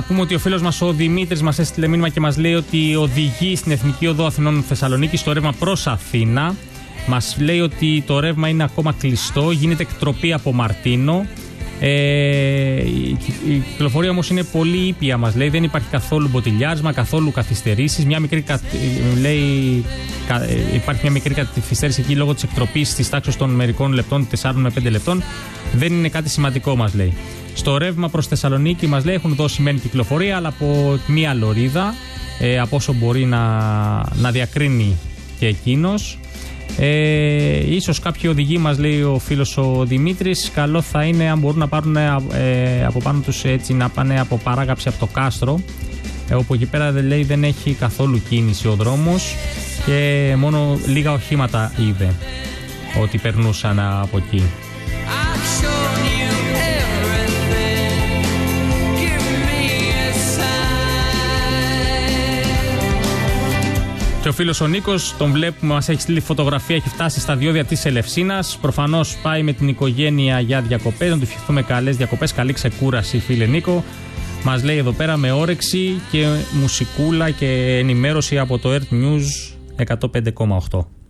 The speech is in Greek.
Να πούμε ότι ο φίλος μας ο Δημήτρης μας έστειλε μήνυμα και μας λέει ότι οδηγεί στην Εθνική Οδό Αθηνών Θεσσαλονίκη στο ρεύμα προς Αθήνα. Μας λέει ότι το ρεύμα είναι ακόμα κλειστό, γίνεται εκτροπή από Μαρτίνο. Η κυκλοφορία όμως είναι πολύ ήπια, μας λέει, δεν υπάρχει καθόλου μποτιλιάρισμα, καθόλου καθυστερήσεις. Υπάρχει μια μικρή καθυστέρηση εκεί λόγω της εκτροπής της τάξης των μερικών λεπτών, 4 με 5 λεπτών. Δεν είναι κάτι σημαντικό, μας λέει. Στο ρεύμα προς Θεσσαλονίκη, μας λέει, έχουν δώσει μεν κυκλοφορία, αλλά από μία λωρίδα, από όσο μπορεί να διακρίνει και εκείνος. Ίσως κάποιοι οδηγοί, μας λέει ο φίλος ο Δημήτρης, καλό θα είναι αν μπορούν να πάρουν από πάνω τους, έτσι, να πάνε από παράγαψη από το κάστρο, όπου εκεί πέρα λέει δεν έχει καθόλου κίνηση ο δρόμος και μόνο λίγα οχήματα είδε ότι περνούσαν από εκεί. Και ο φίλος ο Νίκος, τον βλέπουμε, μας έχει στείλει φωτογραφία, έχει φτάσει στα διόδια της Ελευσίνας. Προφανώς πάει με την οικογένεια για διακοπές, να του ευχηθούμε καλές διακοπές, καλή ξεκούραση, φίλε Νίκο. Μας λέει εδώ πέρα με όρεξη και μουσικούλα και ενημέρωση από το Earth News 105,8.